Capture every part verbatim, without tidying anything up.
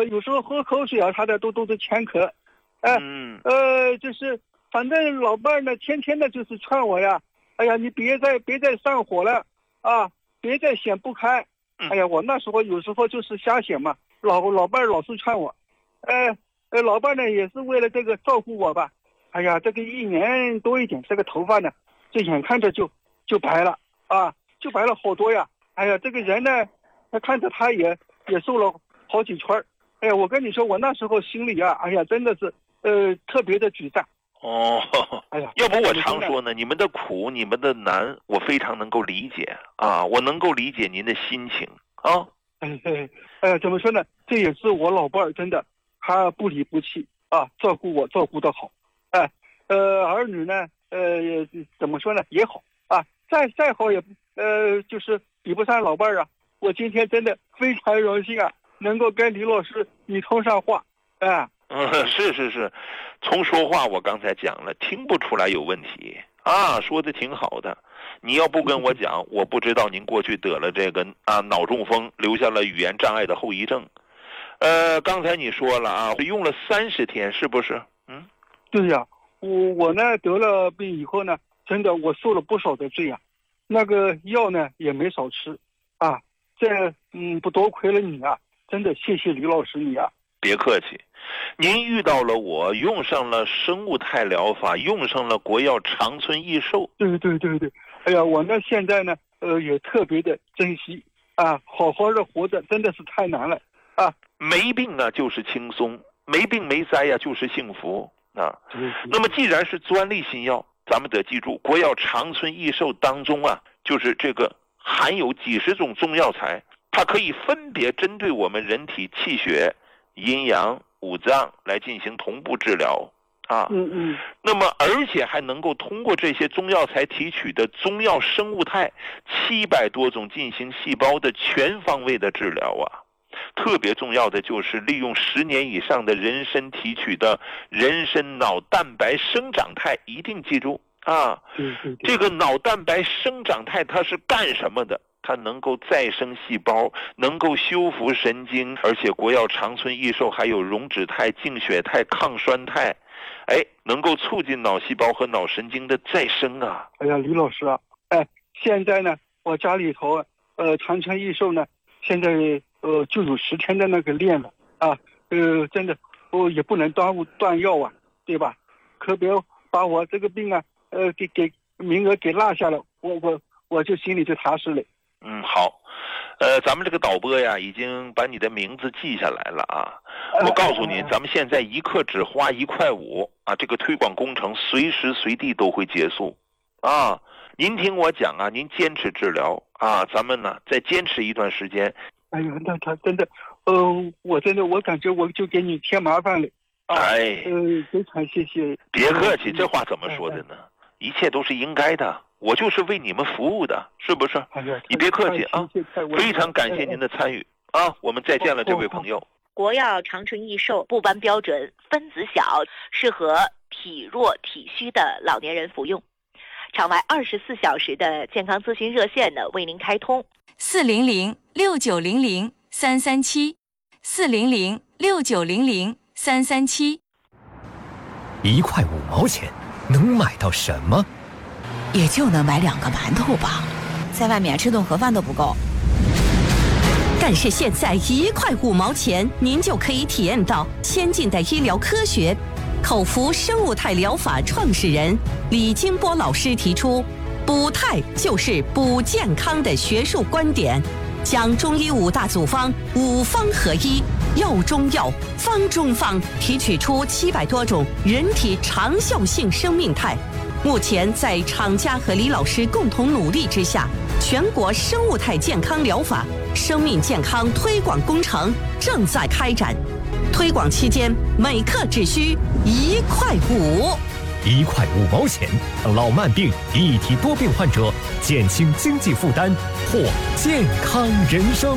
呃，有时候喝口水啊啥的都都是乾咳，哎、呃， 嗯， 呃，就是反正老伴儿呢，天天的就是劝我呀，哎呀，你别再别再上火了啊，别再想不开。哎呀，我那时候有时候就是瞎想嘛，老老伴儿老是劝我，呃呃，老伴儿呢也是为了这个照顾我吧。哎呀，这个一年多一点，这个头发呢，这眼看着就就白了啊，就白了好多呀。哎呀，这个人呢，他看着他也也瘦了好几圈儿。哎呀，我跟你说，我那时候心里啊，哎呀，真的是呃特别的沮丧。 哦， 哎呀， 要不我常说呢，你们的苦，你们的难，我非常能够理解啊，我能够理解您的心情啊。 哎哎哎，怎么说呢？这也是我老伴儿真的，他不离不弃啊，照顾我照顾得好。哎，呃，儿女呢，呃，怎么说呢，也好啊，再再好也呃，就是比不上老伴儿啊。我今天真的非常荣幸啊，能够跟李老师你通上话，哎。 嗯，是是是，从说话我刚才讲了，听不出来有问题啊，说的挺好的。你要不跟我讲，我不知道您过去得了这个啊脑中风，留下了语言障碍的后遗症。呃，刚才你说了啊，用了三十天，是不是？嗯， 对呀，我我呢得了病以后呢，真的我受了不少的罪啊，那个药呢也没少吃啊。这嗯不多亏了你啊，真的谢谢李老师你啊。 别客气，您遇到了我，用上了生物态疗法，用上了国药长春益寿。 对对对对，哎呀，我呢现在呢，呃，也特别的珍惜啊，好好的活着真的是太难了啊。 没病啊就是轻松，没病没灾呀、啊、就是幸福啊。那么既然是专利新药，咱们得记住，国药长春益寿当中啊，就是这个含有几十种中药材，它可以分别针对我们人体气血、阴阳、五脏来进行同步治疗啊。 嗯嗯。 那么而且还能够通过这些中药材提取的中药生物态七百多种进行细胞的全方位的治疗啊。特别重要的就是利用十年以上的人参提取的人参脑蛋白生长肽，一定记住啊。 对对对， 这个脑蛋白生长肽它是干什么的？它能够再生细胞，能够修复神经，而且国药长春益寿还有溶脂肽、净血肽、抗栓肽，哎，能够促进脑细胞和脑神经的再生啊。 哎呀，李老师啊，哎，现在呢，我家里头呃长春益寿呢，现在呃就有十天的那个练了啊，呃，真的我、哦、也不能耽误断药啊，对吧？可别把我这个病啊，呃，给给名额给落下了，我我我就心里就踏实了。 嗯，好，呃，咱们这个导播呀，已经把你的名字记下来了啊。我告诉您，咱们现在一克只花一块五啊，这个推广工程随时随地都会结束啊。您听我讲啊，您坚持治疗啊，咱们呢再坚持一段时间。 哎呦，那他真的，呃，我真的我感觉我就给你添麻烦了。啊、 哎， 呃，非常谢谢。 别客气，这话怎么说的呢？一切都是应该的。我就是为你们服务的，是不是？ 哎呀， 你别客气啊！非常感谢您的参与啊！我们再见了，这位朋友。 国药长春益寿不斑标准，分子小，适合体弱体虚的老年人服用。场外二十四小时的健康咨询热线呢，为您开通四零零六九零零三三七，四零零六九零零三三七。 一块五毛钱能买到什么？ 也就能买两个馒头吧，在外面吃顿盒饭都不够。 但是现在一块五毛钱，您就可以体验到先进的医疗科学。口服生物态疗法创始人李金波老师提出，补态就是补健康的学术观点，将中医五大组方五方合一，药中药，方中方，提取出七百多种人体长效性生命态。目前在厂家和李老师共同努力之下，全国生物态健康疗法生命健康推广工程正在开展。推广期间，每克只需一块五， 一块五毛钱，老慢病、一体多病患者减轻经济负担，获健康人生。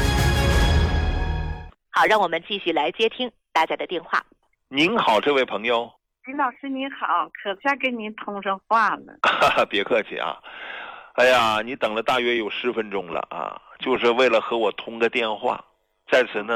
好，让我们继续来接听大家的电话。 您好，这位朋友。 李老师您好，可算跟您通上话了。 别客气啊，哎呀，你等了大约有十分钟了啊，就是为了和我通个电话。在此呢，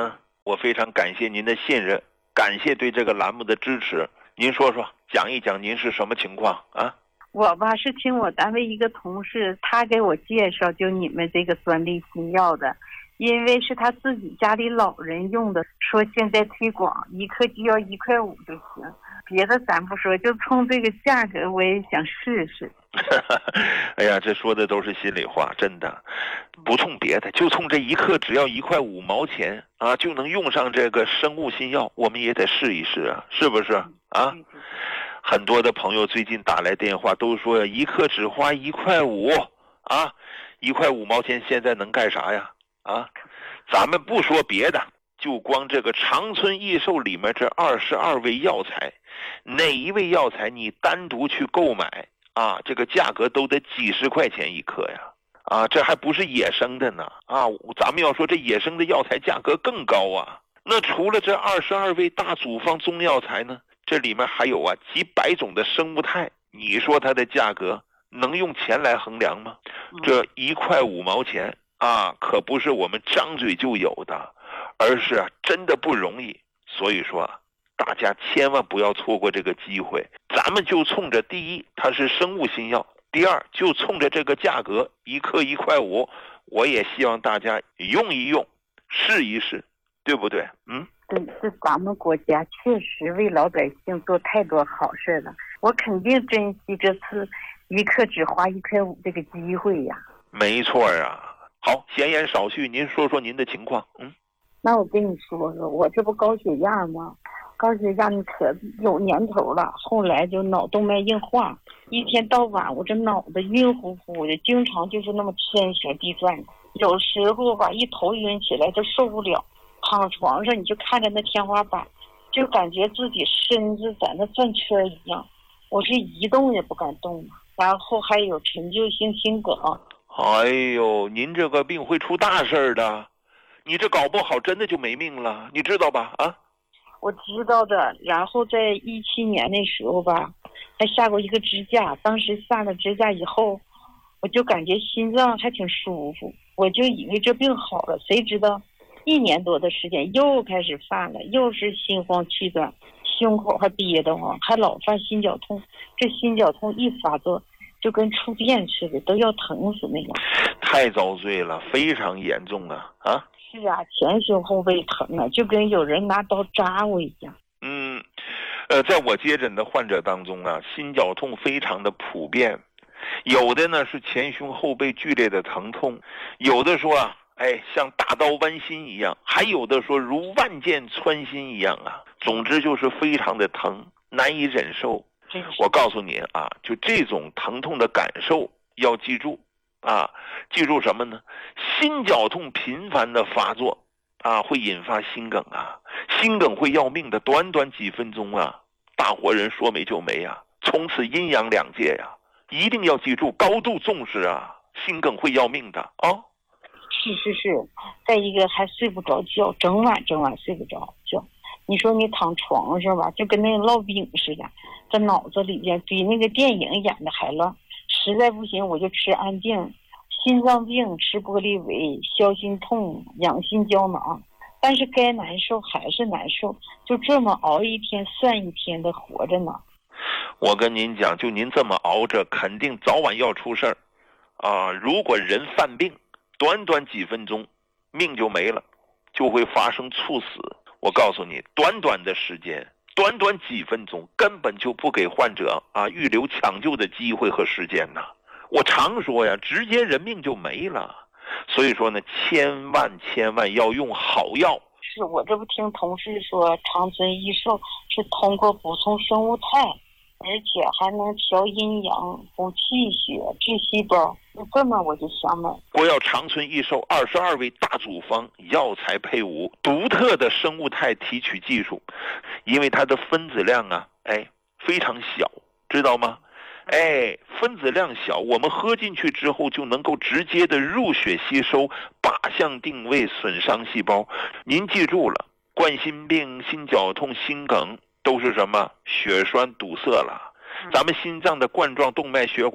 我非常感谢您的信任，感谢对这个栏目的支持。您说说，讲一讲您是什么情况啊？ 我吧是听我单位一个同事，他给我介绍就你们这个专利新药的，因为是他自己家里老人用的，说现在推广一克就要一块五就行，别的咱不说，就冲这个价格我也想试试。 哎呀，这说的都是心里话，真的，不冲别的，就冲这一克只要一块五毛钱啊，就能用上这个生物新药，我们也得试一试啊，是不是啊？很多的朋友最近打来电话都说一克只花一块五啊，一块五毛钱现在能干啥呀？啊，咱们不说别的，就光这个长春益寿里面这二十二味药材，哪一味药材你单独去购买啊，这个价格都得几十块钱一克呀！啊，这还不是野生的呢啊！咱们要说这野生的药材价格更高啊。那除了这二十二味大组方中药材呢？这里面还有啊几百种的生物肽，你说它的价格能用钱来衡量吗？这一块五毛钱啊，可不是我们张嘴就有的，而是啊真的不容易。所以说啊，大家千万不要错过这个机会。咱们就冲着第一，它是生物新药；第二，就冲着这个价格，一克一块五，我也希望大家用一用，试一试，对不对？嗯。 对，是咱们国家确实为老百姓做太多好事了，我肯定珍惜这次一克只花一块五这个机会呀。 没错啊。好，闲言少叙，您说说您的情况。嗯， 那我跟你说说，我这不高血压吗？高血压你可有年头了，后来就脑动脉硬化，一天到晚我这脑子晕乎乎的，经常就是那么天旋地转，有时候吧一头晕起来就受不了。躺床上你就看着那天花板，就感觉自己身子在那转圈一样，我是一动也不敢动。然后还有陈旧性心梗。 哎呦，您这个病会出大事的，你这搞不好真的就没命了，你知道吧？啊， 我知道的。然后在一七年那时候吧，还下过一个支架，当时下了支架以后，我就感觉心脏还挺舒服，我就以为这病好了，谁知道一年多的时间又开始犯了，又是心慌气短，胸口还憋得慌，还老犯心绞痛。这心绞痛一发作，就跟触电似的，都要疼死那样。 太遭罪了，非常严重啊！啊， 是啊，前胸后背疼啊，就跟有人拿刀扎我一样。 嗯，呃，在我接诊的患者当中啊，心绞痛非常的普遍，有的呢是前胸后背剧烈的疼痛，有的说啊。哎，像大刀剜心一样，还有的说如万箭穿心一样啊。总之就是非常的疼，难以忍受。我告诉你啊，就这种疼痛的感受要记住啊，记住什么呢？心绞痛频繁的发作啊，会引发心梗啊，心梗会要命的，短短几分钟啊，大活人说没就没啊，从此阴阳两界呀、啊，一定要记住，高度重视啊，心梗会要命的啊。哦， 是是是，再一个还睡不着觉，整晚整晚睡不着觉。你说你躺床上吧，就跟那个烙饼似的，在脑子里边比那个电影演的还乱。实在不行我就吃安定，心脏病吃玻利维，消心痛，养心胶囊。但是该难受还是难受，就这么熬一天算一天的活着呢。 我跟您讲，就您这么熬着，肯定早晚要出事儿啊！如果人犯病，短短几分钟，命就没了，就会发生猝死。我告诉你，短短的时间，短短几分钟，根本就不给患者啊预留抢救的机会和时间呐。我常说呀，直接人命就没了。所以说呢，千万千万要用好药。 是我这不听同事说，长春益寿是通过补充生物肽，而且还能调阴阳、补气血、治细胞。这么我就想买。 国药长春益寿二十二味大组方药材配伍，独特的生物肽提取技术，因为它的分子量啊，哎，非常小，知道吗？哎，分子量小，我们喝进去之后就能够直接的入血吸收，靶向定位，损伤细胞。您记住了，冠心病、心绞痛、心梗都是什么？血栓堵塞了。咱们心脏的冠状动脉血管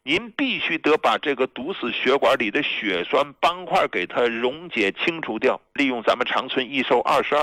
您必须得把这个堵死血管里的血栓斑块给它溶解清除掉，利用咱们长春益寿二十二